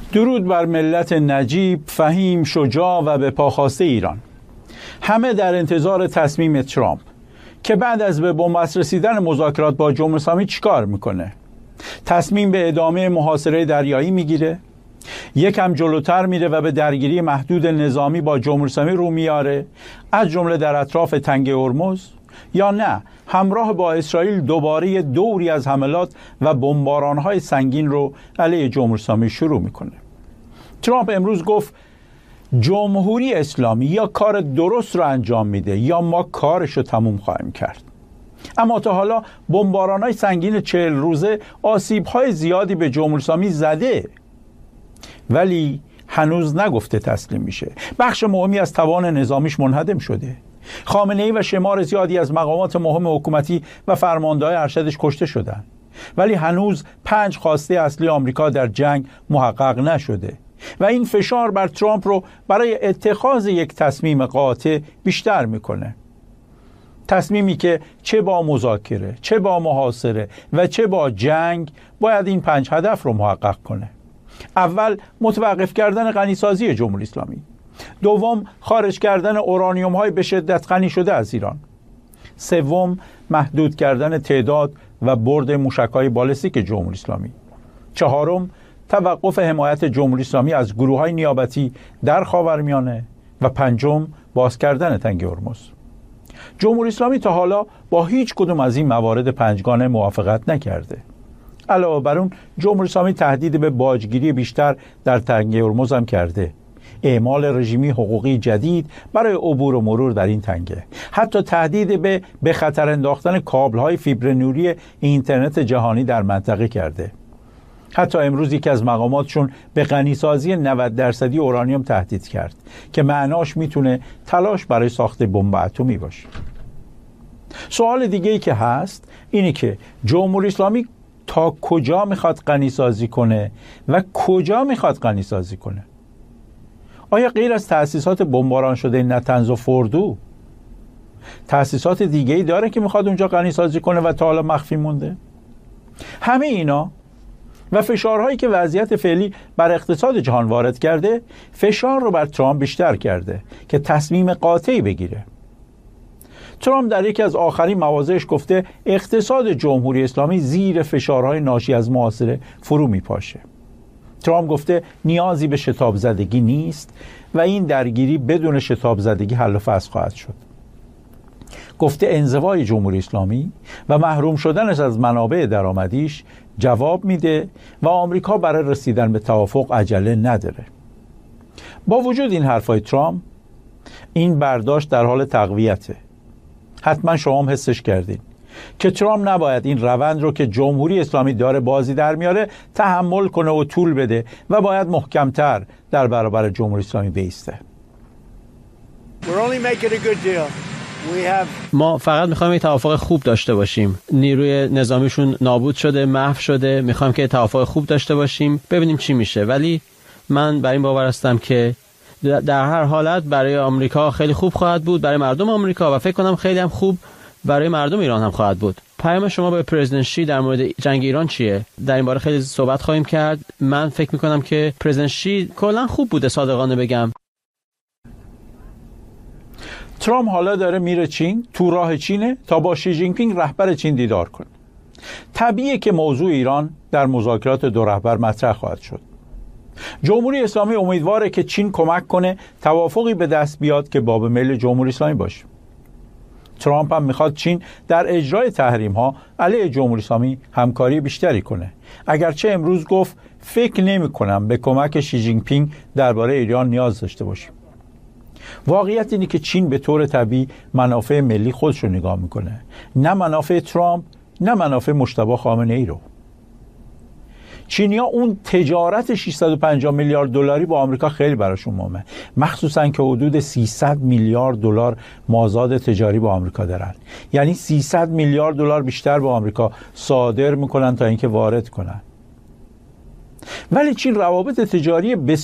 درود بر ملت نجیب، فهیم، شجاع و به پاخواسته ایران. همه در انتظار تصمیم ترامپ که بعد از به بنبست رسیدن مذاکرات با جمهوری اسلامی چیکار میکنه. تصمیم به ادامه محاصره دریایی میگیره، یکم جلوتر میره و به درگیری محدود نظامی با جمهوری اسلامی رو میاره، از جمله در اطراف تنگه هرمز، یا نه همراه با اسرائیل دوباره دوری از حملات و بمباران‌های سنگین رو علیه جمهوری اسلامی شروع میکنه. ترامپ امروز گفت جمهوری اسلامی یا کار درست رو انجام میده یا ما کارش رو تموم خواهیم کرد. اما تا حالا بمباران‌های سنگین 40 روزه آسیب‌های زیادی به جمهوری اسلامی زده، ولی هنوز نگفته تسلیم میشه. بخش مهمی از توان نظامیش منهدم شده. خامنه‌ای و شمار زیادی از مقامات مهم حکومتی و فرمانده‌های ارشدش کشته شدند، ولی هنوز 5 خواسته اصلی آمریکا در جنگ محقق نشده و این فشار بر ترامپ رو برای اتخاذ یک تصمیم قاطع بیشتر میکنه. تصمیمی که چه با مذاکره، چه با محاصره و چه با جنگ باید این 5 هدف رو محقق کنه. اول، متوقف کردن غنیسازی جمهوری اسلامی. دوم، خارج کردن اورانیوم های به شدت غنی شده از ایران. سوم، محدود کردن تعداد و برد موشک‌های بالستیک جمهوری اسلامی. چهارم، توقف حمایت جمهوری اسلامی از گروه‌های نیابتی در خاورمیانه. و پنجم، باز کردن تنگه هرمز. جمهوری اسلامی تا حالا با هیچ کدوم از این موارد پنجگانه موافقت نکرده. علاوه بر اون، جمهوری اسلامی تهدید به باجگیری بیشتر در تنگه هرمز هم کرده. اعمال رژیمی حقوقی جدید برای عبور و مرور در این تنگه. حتی تهدید به خطر انداختن کابل‌های فیبر نوری اینترنت جهانی در منطقه کرده. حتی امروز یکی از مقاماتشون به غنیسازی 90% اورانیوم تهدید کرد که معناش میتونه تلاش برای ساخت بمب اتمی باشه. سوال دیگه‌ای که هست اینه که جمهوری اسلامی تا کجا میخواد غنیسازی کنه و کجا میخواد غنیسازی کنه؟ آیا غیر از تأسیسات بمباران شده نتنز و فوردو تأسیسات دیگه‌ای داره که میخواد اونجا غنیسازی کنه و تا حالا مخفی مونده؟ همه اینا و فشارهایی که وضعیت فعلی بر اقتصاد جهان وارد کرده، فشار رو بر ترامپ بیشتر کرده که تصمیم قاطعی بگیره. ترامپ در یکی از آخرین مواضعش گفته اقتصاد جمهوری اسلامی زیر فشارهای ناشی از محاصره فرو میپاشه. ترامپ گفته نیازی به شتاب زدگی نیست و این درگیری بدون شتاب زدگی حل و فصل خواهد شد. گفته انزوای جمهوری اسلامی و محروم شدنش از منابع درآمدیش جواب میده و آمریکا برای رسیدن به توافق عجله نداره. با وجود این حرفای ترامپ، این برداشت در حال تقویته. حتما شما هم حسش کردین که ترامپ نباید این روند رو که جمهوری اسلامی داره بازی در میاره تحمل کنه و طول بده و باید محکمتر در برابر جمهوری اسلامی بایسته. ما فقط میخوایم یک توافق خوب داشته باشیم. نیروی نظامیشون نابود شده، محو شده. میخوایم که توافق خوب داشته باشیم، ببینیم چی میشه. ولی من بر این باور هستم که در هر حالت برای آمریکا خیلی خوب خواهد بود، برای مردم آمریکا، و فکر کنم خیلی هم خوب برای مردم ایران هم خواهد بود. پیام شما به پرزیدنت شی در مورد جنگ ایران چیه؟ در این باره خیلی صحبت خواهیم کرد. من فکر میکنم که پرزیدنت شی کلا خوب بوده، صادقانه بگم. ترامپ حالا داره میره چین، تو راه چینه تا با شی جین پینگ رهبر چین دیدار کنه. طبیعیه که موضوع ایران در مذاکرات دو رهبر مطرح خواهد شد. جمهوری اسلامی امیدواره که چین کمک کنه توافقی به دست بیاد که باب میل جمهوری اسلامی باشه. ترامپ هم میخواد چین در اجرای تحریم ها علیه جمهوری اسلامی همکاری بیشتری کنه. اگرچه امروز گفت فکر نمی کنم به کمک شی جین پینگ درباره ایران نیاز داشته باشیم. واقعیت اینه که چین به طور طبیعی منافع ملی خودش رو نگاه میکنه، نه منافع ترامپ، نه منافع مجتبی خامنه‌ای رو. چینی‌ها اون تجارت 650 میلیارد دلاری با آمریکا خیلی براشون مهمه، مخصوصا که حدود 300 میلیارد دلار مازاد تجاری با آمریکا دارن. یعنی 300 میلیارد دلار بیشتر به آمریکا صادر میکنن تا اینکه وارد کنن. ولی چین روابط تجاری